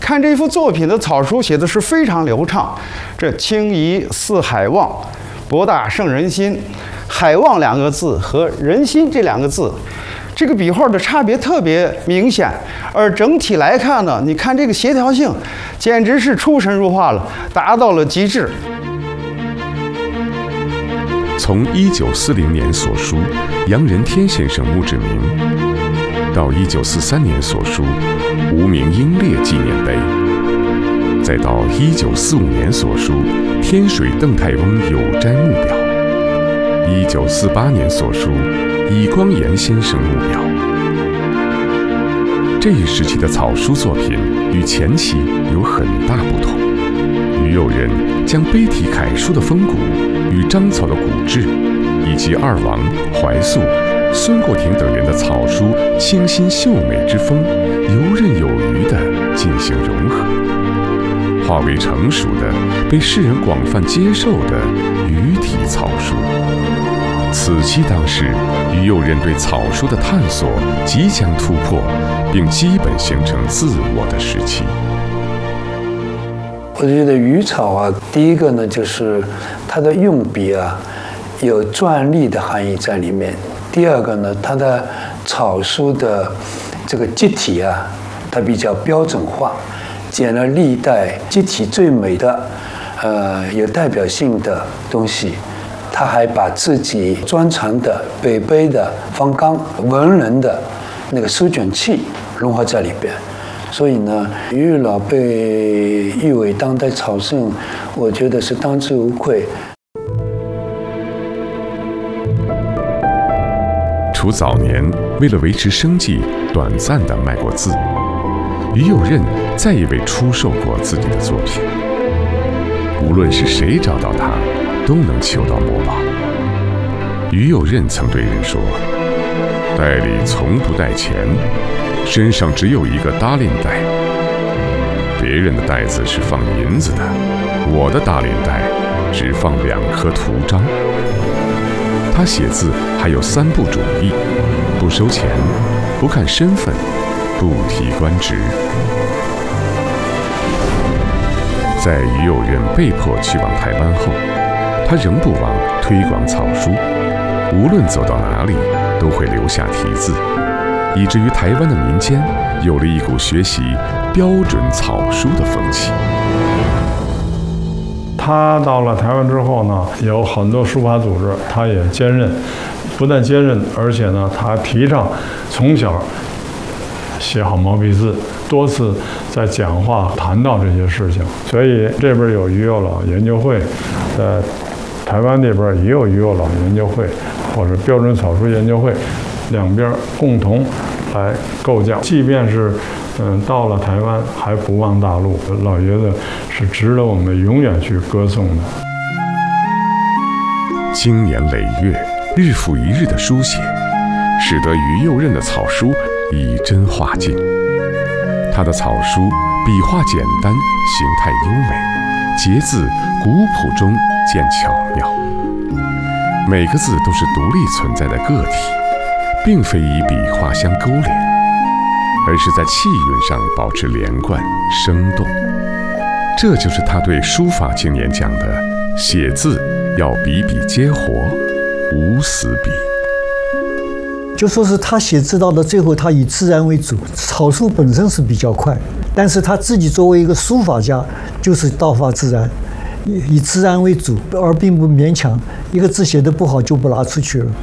看这幅作品的草书写的是非常流畅，这清夷似海望，博大胜人心。海望两个字和人心这两个字，这个笔画的差别特别明显，而整体来看呢，你看这个协调性，简直是出神入化了，达到了极致。 从1940年所书杨仁天先生墓志铭，到1943年所书无名英烈纪念碑，再到1945年所书天水邓太翁有斋墓表，1948年所书以光炎先生墓表。这一时期的草书作品与前期有很大不同。于右任将碑体楷书的风骨与章草的骨质，以及二王、怀素、孙过庭等人的草书清新秀美之风，游刃有余地进行融合，化为成熟的、被世人广泛接受的语体草书。此期当是于右任对草书的探索即将突破，并基本形成自我的时期。 我觉得语草啊，第一个呢，就是它的用笔啊，有篆隶的含义在里面；第二个呢，它的草书的这个集体啊，它比较标准化，捡了历代集体最美的、有代表性的东西。他还把自己专长的北碑的方纲、文人的那个书卷器融合在里边。所以呢，于右老被誉为当代草圣，我觉得是当之无愧。 除早年为了维持生计短暂地卖过字，于右任再也未出售过自己的作品。无论是谁找到他，都能求到墨宝。于右任曾对人说：“袋里从不带钱，身上只有一个搭链袋。别人的袋子是放银子的，我的搭链袋只放2颗图章。”他写字还有3不主义：不收钱，不看身份，不提官职。在于右任被迫去往台湾后，他仍不忘推广草书，无论走到哪里都会留下题字，以至于台湾的民间有了一股学习标准草书的风气。 他到了台湾之后呢，有很多书法组织，他也兼任，不但兼任，而且呢，他提倡从小写好毛笔字，多次在讲话谈到这些事情。所以这边有于右老研究会，在台湾这边也有于右老研究会，或者标准草书研究会，两边共同来构架。即便是到了台湾还不忘大陆，老爷子是值得我们永远去歌颂的。 经年累月、日复一日的书写，使得于右任的草书以真化境。他的草书笔画简单，形态优美，节字古朴中见巧妙，每个字都是独立存在的个体，并非以笔画相勾连，而是在气韵上保持连贯生动。这就是他对书法青年讲的：写字要笔笔皆活，无死笔。 就说是他写字到了最后，他以自然为主。草书本身是比较快，但是他自己作为一个书法家，就是道法自然，以自然为主，而并不勉强。一个字写得不好就不拿出去了。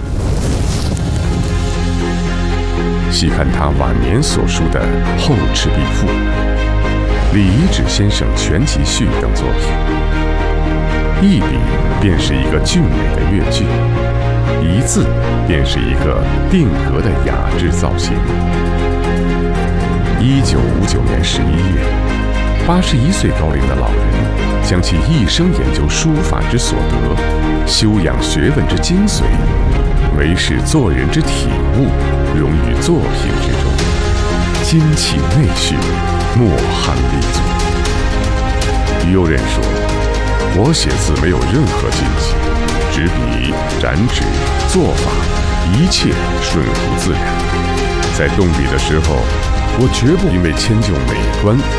细看他晚年所书的《后赤壁赋》、李遗址先生全集序等作品，一笔便是一个俊美的乐句，一字便是一个定格的雅致造型。1959年11月，81岁高龄的老人将其一生研究书法之所得，修养学问之精髓，唯使做人之体悟融于作品之中，精气内蓄，莫憾立足。于右任说：“我写字没有任何禁忌，执笔、展纸、做法，一切顺乎自然。在动笔的时候，我绝不因为迁就美观